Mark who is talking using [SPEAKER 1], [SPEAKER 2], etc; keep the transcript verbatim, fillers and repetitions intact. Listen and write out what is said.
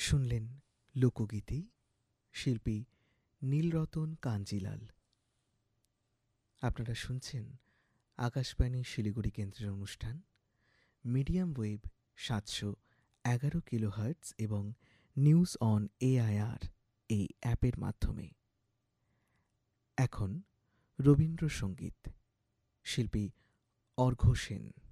[SPEAKER 1] শুনলেন লোকগীতি, শিল্পী নীলরতন কাঞ্জিলাল। আপনারা শুনছেন আকাশবাণী শিলিগুড়ি কেন্দ্রের অনুষ্ঠান মিডিয়াম ওয়েভ সাতশো এগারো কিলোহার্টজ এবং নিউজ অন এআইআর এই অ্যাপের মাধ্যমে। এখন রবীন্দ্রসঙ্গীত, শিল্পী অর্ঘ্য সেন।